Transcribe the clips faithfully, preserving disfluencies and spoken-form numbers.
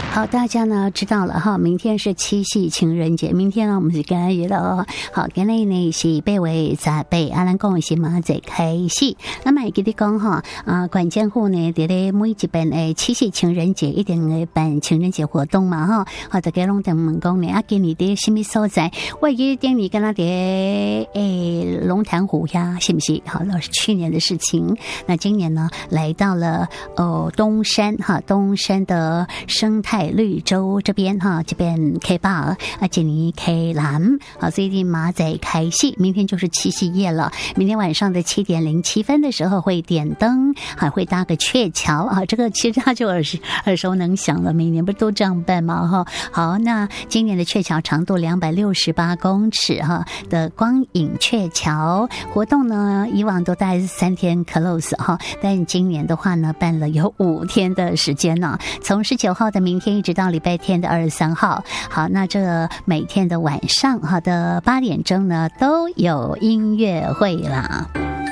好，大家呢知道了哈，明天是七夕情人节，明天呢我们是干日了。好，今日呢是八月十八，阿兰讲是马仔开始。那么给你讲哈，啊，管监户呢，伫咧每一本诶七夕情人节一定会办情人节活动嘛哈。好，大家拢等问讲呢，啊，今年伫什么所在？我记得你跟他伫诶龙潭湖呀，是不是？好，那是去年的事情。那今年呢，来到了哦东山哈，东山的生态绿洲这边哈，这边 K 八啊，今年 K 蓝啊，最近马仔开戏，明天就是七夕夜了。明天晚上的七点零七分的时候会点灯，还会搭个鹊桥啊，这个其实它就耳耳熟能详了，每年不是都这样办吗？哈，好，那今年的鹊桥长度两百六十八公尺哈的光影鹊桥活动呢，以往都大概是三天 close 哈，但今年的话呢，办了有五天的时间呢，从十九号的明天一直到礼拜天的二十三号。好，那这个每天的晚上好的八点钟呢，都有音乐会啦。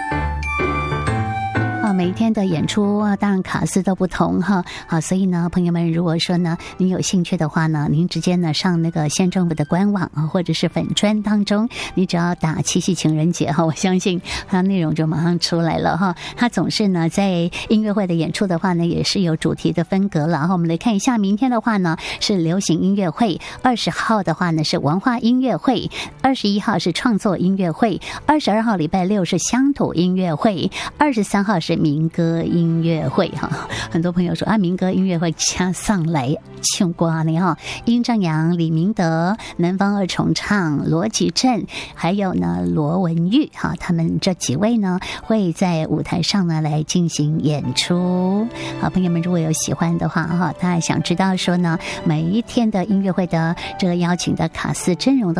每一天的演出当然卡司都不同哈，好，所以呢，朋友们，如果说呢您有兴趣的话呢，您直接呢上那个县政府的官网啊，或者是粉专当中，你只要打七夕情人节哈，我相信它内容就马上出来了哈。它总是呢在音乐会的演出的话呢，也是有主题的分隔了哈。我们来看一下，明天的话呢是流行音乐会，二十号的话呢是文化音乐会，二十一号是创作音乐会，二十二号礼拜六是乡土音乐会，二十三号是民歌音乐会哈，很多朋友说啊，民歌音乐会加上来唱歌呢哈，殷正阳、李明德、南方二重唱、罗吉镇，还有呢罗文玉哈，他们这几位呢会在舞台上呢来进行演出。好，朋友们如果有喜欢的话哈，大家想知道说呢每一天的音乐会的这个邀请的卡司阵容的